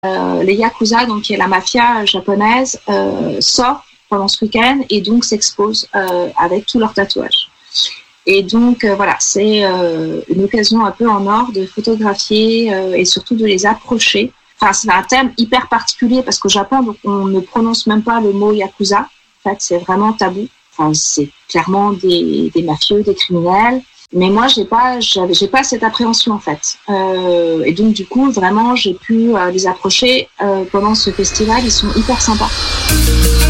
les Yakuza, donc qui est la mafia japonaise, sort pendant ce week-end et donc s'expose avec tous leurs tatouages. Et donc voilà, c'est une occasion un peu en or de photographier et surtout de les approcher. Enfin, c'est un thème hyper particulier parce qu'au Japon, donc, on ne prononce même pas le mot Yakuza. En fait, c'est vraiment tabou. Enfin, c'est clairement des mafieux, des criminels. Mais moi, j'ai pas cette appréhension en fait. Et donc du coup, vraiment, j'ai pu les approcher pendant ce festival. Ils sont hyper sympas.